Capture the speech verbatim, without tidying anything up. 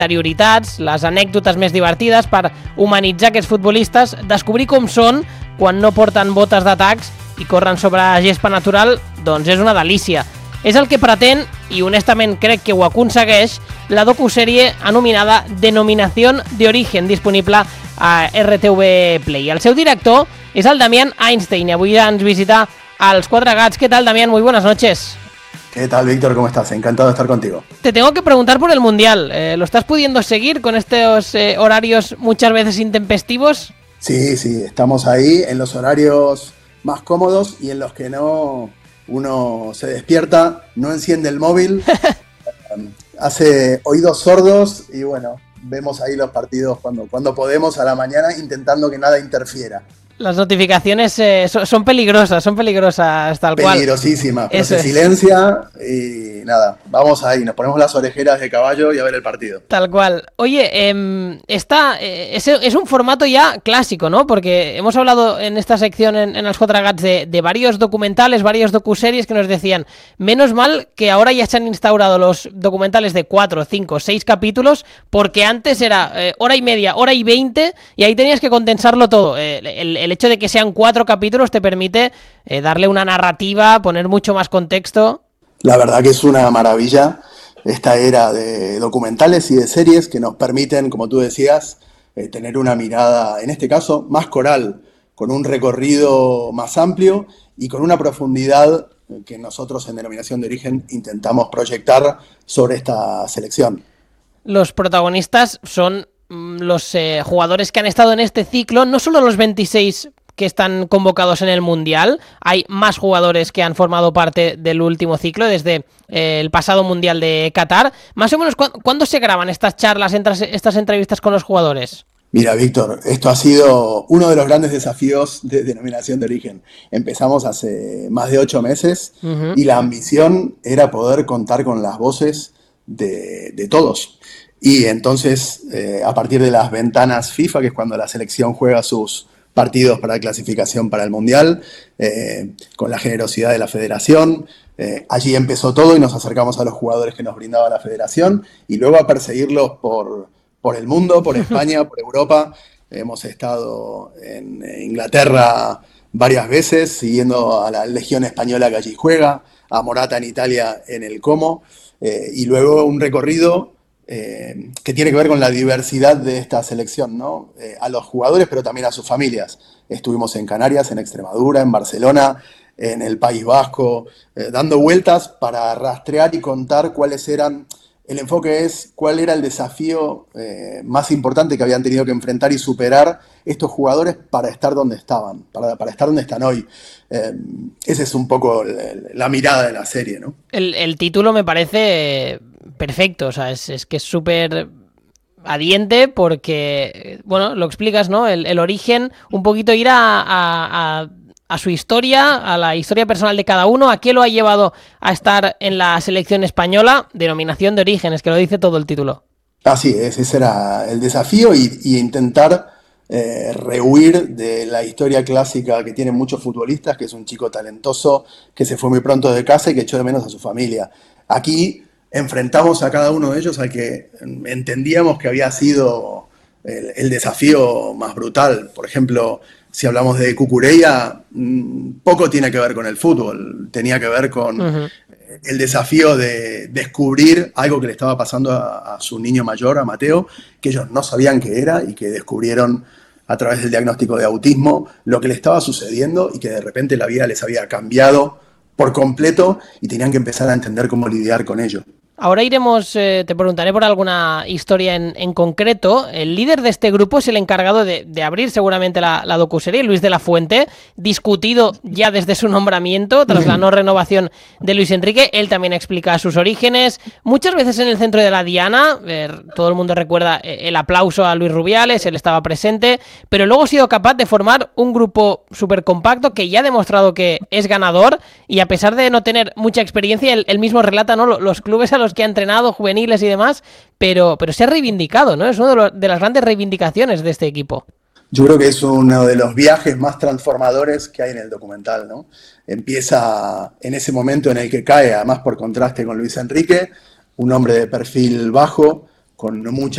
interioritats, les anècdotes més divertides per humanitzar aquests futbolistes, descobrir com són quan no porten botes d'atacs i corren sobre gespa natural, doncs és una delícia. És el que pretén, i honestament crec que ho aconsegueix, la docusèrie anomenada Denominación de Origen, disponible a R T V Play. El seu director és el Damián Einstein i avui ens visita als Quatre Gats. ¿Qué tal, Damián? Muy buenas noches. ¿Qué tal, Víctor? ¿Cómo estás? Encantado de estar contigo. Te tengo que preguntar por el Mundial. Eh, ¿Lo estás pudiendo seguir con estos eh, horarios muchas veces intempestivos? Sí, sí, estamos ahí en los horarios más cómodos y en los que no uno se despierta, no enciende el móvil, hace oídos sordos y bueno, vemos ahí los partidos cuando, cuando podemos a la mañana intentando que nada interfiera. Las notificaciones eh, son, son peligrosas, son peligrosas tal cual. Peligrosísimas, pero se silencia y nada, vamos ahí, nos ponemos las orejeras de caballo y a ver el partido. Tal cual. Oye, eh, esta, eh, es, es un formato ya clásico, ¿no? Porque hemos hablado en esta sección en, en los Quatre Gats de, de varios documentales, varios docuseries que nos decían, menos mal que ahora ya se han instaurado los documentales de cuatro, cinco, seis capítulos, porque antes era eh, hora y media, hora y veinte, y ahí tenías que condensarlo todo. Eh, el, el El hecho de que sean cuatro capítulos te permite eh, darle una narrativa, poner mucho más contexto. La verdad que es una maravilla esta era de documentales y de series que nos permiten, como tú decías, eh, tener una mirada, en este caso, más coral, con un recorrido más amplio y con una profundidad que nosotros en Denominación de Origen intentamos proyectar sobre esta selección. Los protagonistas son los eh, jugadores que han estado en este ciclo, no solo los veintiséis que están convocados en el Mundial, hay más jugadores que han formado parte del último ciclo desde eh, el pasado Mundial de Qatar. Más o menos, ¿cu ¿cuándo se graban estas charlas, estas entrevistas con los jugadores? Mira, Víctor, esto ha sido uno de los grandes desafíos de Denominación de Origen. Empezamos hace más de ocho meses uh-huh. y la ambición era poder contar con las voces de, de todos. Y entonces, eh, a partir de las ventanas FIFA, que es cuando la selección juega sus partidos para clasificación para el Mundial, eh, con la generosidad de la federación, eh, allí empezó todo y nos acercamos a los jugadores que nos brindaba la federación y luego a perseguirlos por, por el mundo, por España, por Europa. Hemos estado en Inglaterra varias veces, siguiendo a la Legión Española que allí juega, a Morata en Italia en el Como, eh, y luego un recorrido Eh, que tiene que ver con la diversidad de esta selección, ¿no? Eh, a los jugadores, pero también a sus familias. Estuvimos en Canarias, en Extremadura, en Barcelona, en el País Vasco, eh, dando vueltas para rastrear y contar cuáles eran, el enfoque es cuál era el desafío eh, más importante que habían tenido que enfrentar y superar estos jugadores para estar donde estaban, para, para estar donde están hoy. Eh, esa es un poco la, la mirada de la serie, ¿no? El, el título me parece perfecto, o sea, es, es que es súper adiente porque, bueno, lo explicas, ¿no? El, el origen, un poquito ir a, a, a, a su historia, a la historia personal de cada uno, a qué lo ha llevado a estar en la selección española, Denominación de Origen, es que lo dice todo el título. Así es, ese era el desafío y, y intentar eh, rehuir de la historia clásica que tienen muchos futbolistas, que es un chico talentoso que se fue muy pronto de casa y que echó de menos a su familia. Aquí enfrentamos a cada uno de ellos al que entendíamos que había sido el, el desafío más brutal. Por ejemplo, si hablamos de Cucurella, poco tiene que ver con el fútbol, tenía que ver con uh-huh. el desafío de descubrir algo que le estaba pasando a, a su niño mayor, a Mateo, que ellos no sabían qué era y que descubrieron a través del diagnóstico de autismo lo que le estaba sucediendo y que de repente la vida les había cambiado por completo y tenían que empezar a entender cómo lidiar con ello. Ahora iremos, eh, te preguntaré por alguna historia en, en concreto. El líder de este grupo es el encargado de, de abrir seguramente la, la docuserie, Luis de la Fuente, discutido ya desde su nombramiento, tras la no renovación de Luis Enrique. Él también explica sus orígenes. Muchas veces en el centro de la diana, eh, todo el mundo recuerda el aplauso a Luis Rubiales, él estaba presente, pero luego ha sido capaz de formar un grupo súper compacto que ya ha demostrado que es ganador y a pesar de no tener mucha experiencia, él, él mismo relata, ¿no?, los clubes a los que ha entrenado, juveniles y demás, pero, pero se ha reivindicado, ¿no? Es una de, los, de las grandes reivindicaciones de este equipo. Yo creo que es uno de los viajes más transformadores que hay en el documental, ¿no? Empieza en ese momento en el que cae, además por contraste con Luis Enrique, un hombre de perfil bajo, con mucha